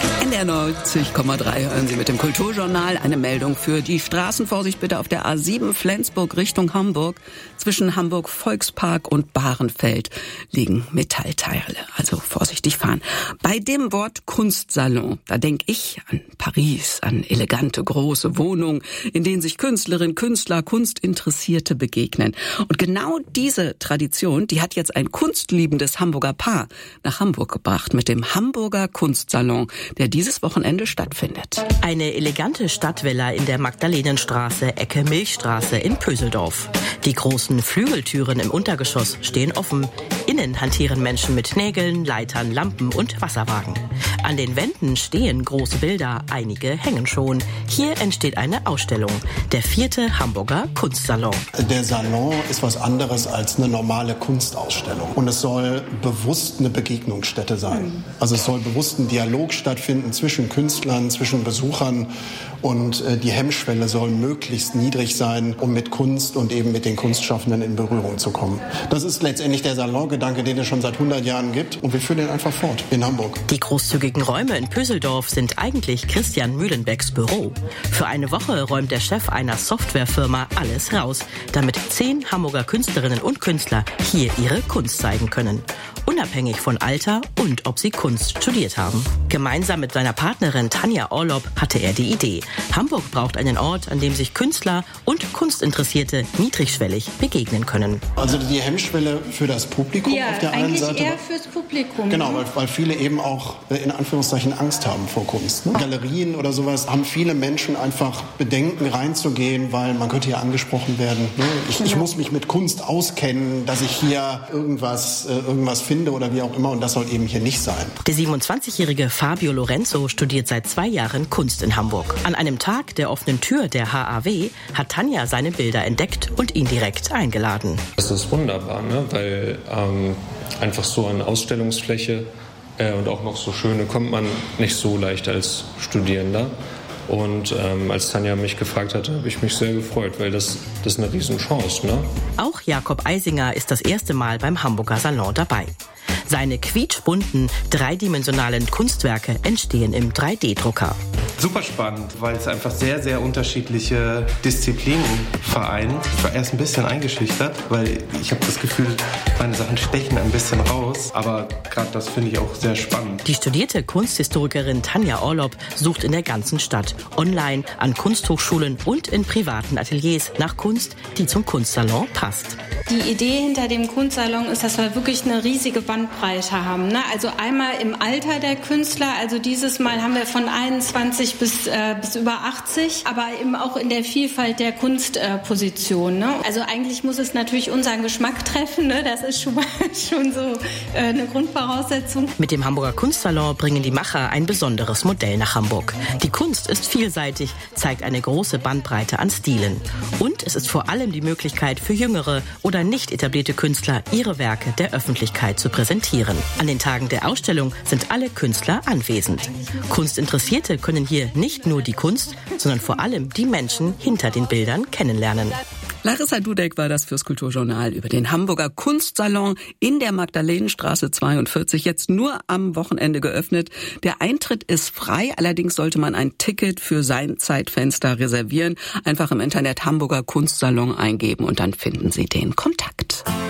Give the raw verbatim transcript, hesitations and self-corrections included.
N D R neunzig Komma drei hören Sie mit dem Kulturjournal. Eine Meldung für die Straßen. Vorsicht bitte auf der A sieben Flensburg Richtung Hamburg. Zwischen Hamburg Volkspark und Bahrenfeld liegen Metallteile. Also vorsichtig fahren. Bei dem Wort Kunstsalon, da denke ich an Paris, an elegante große Wohnungen, in denen sich Künstlerinnen, Künstler, Kunstinteressierte begegnen. Und genau diese Tradition, die hat jetzt ein kunstliebendes Hamburger Paar nach Hamburg gebracht mit dem Hamburger Kunstsalon, der dieses Wochenende stattfindet. Eine elegante Stadtvilla in der Magdalenenstraße, Ecke Milchstraße in Pöseldorf. Die großen Flügeltüren im Untergeschoss stehen offen. Innen hantieren Menschen mit Nägeln, Leitern, Lampen und Wasserwagen. An den Wänden stehen große Bilder, einige hängen schon. Hier entsteht eine Ausstellung, der vierte Hamburger Kunstsalon. Der Salon ist was anderes als eine normale Kunstausstellung. Und es soll bewusst eine Begegnungsstätte sein. Also es soll bewusst ein Dialog stattfinden zwischen Künstlern, zwischen Besuchern. Und äh, die Hemmschwelle soll möglichst niedrig sein, um mit Kunst und eben mit den Kunstschaffenden in Berührung zu kommen. Das ist letztendlich der Salongedanke, den es schon seit hundert Jahren gibt. Und wir führen den einfach fort in Hamburg. Die großzügigen Räume in Pöseldorf sind eigentlich Christian Mühlenbecks Büro. Für eine Woche räumt der Chef einer Softwarefirma alles raus, damit zehn Hamburger Künstlerinnen und Künstler hier ihre Kunst zeigen können. Unabhängig von Alter und ob sie Kunst studiert haben. Gemeinsam mit seiner Partnerin Tanja Orlob hatte er die Idee. Hamburg braucht einen Ort, an dem sich Künstler und Kunstinteressierte niedrigschwellig begegnen können. Also die Hemmschwelle für das Publikum ja, auf der einen Seite. Eigentlich eher fürs Publikum. Genau, weil, weil viele eben auch in Anführungszeichen Angst haben vor Kunst. Ne? Galerien oder sowas haben viele Menschen einfach Bedenken reinzugehen, weil man könnte ja angesprochen werden. Ne? Ich, ich muss mich mit Kunst auskennen, dass ich hier irgendwas, äh, irgendwas finde oder wie auch immer, und das soll eben hier nicht sein. Der siebenundzwanzigjährige Fabio Lorenzo studiert seit zwei Jahren Kunst in Hamburg. An einem Tag der offenen Tür der H A W hat Tanja seine Bilder entdeckt und ihn direkt eingeladen. Das ist wunderbar, ne? Weil ähm, einfach so an Ausstellungsfläche äh, und auch noch so schöne kommt man nicht so leicht als Studierender. Und ähm, als Tanja mich gefragt hatte, habe ich mich sehr gefreut, weil das, das ist eine Riesenchance, ne? Auch Jakob Eisinger ist das erste Mal beim Hamburger Salon dabei. Seine quietschbunten, dreidimensionalen Kunstwerke entstehen im drei D Drucker. Super spannend, weil es einfach sehr, sehr unterschiedliche Disziplinen vereint. Ich war erst ein bisschen eingeschüchtert, weil ich habe das Gefühl, meine Sachen stechen ein bisschen raus. Aber gerade das finde ich auch sehr spannend. Die studierte Kunsthistorikerin Tanja Orlob sucht in der ganzen Stadt, online, an Kunsthochschulen und in privaten Ateliers nach Kunst, die zum Kunstsalon passt. Die Idee hinter dem Kunstsalon ist, dass wir wirklich eine riesige Bandbreite haben. Ne? Also einmal im Alter der Künstler, also dieses Mal haben wir von einundzwanzig bis, äh, bis über achtzig, aber eben auch in der Vielfalt der Kunstposition. Äh, ne? Also eigentlich muss es natürlich unseren Geschmack treffen, ne? Das ist schon mal schon so äh, eine Grundvoraussetzung. Mit dem Hamburger Kunstsalon bringen die Macher ein besonderes Modell nach Hamburg. Die Kunst ist vielseitig, zeigt eine große Bandbreite an Stilen. Und es ist vor allem die Möglichkeit für jüngere oder nicht etablierte Künstler, ihre Werke der Öffentlichkeit zu präsentieren. An den Tagen der Ausstellung sind alle Künstler anwesend. Kunstinteressierte können hier nicht nur die Kunst, sondern vor allem die Menschen hinter den Bildern kennenlernen. Larissa Dudek war das fürs Kulturjournal über den Hamburger Kunstsalon in der Magdalenenstraße zweiundvierzig, jetzt nur am Wochenende geöffnet. Der Eintritt ist frei, allerdings sollte man ein Ticket für sein Zeitfenster reservieren. Einfach im Internet Hamburger Kunstsalon eingeben und dann finden Sie den Kontakt.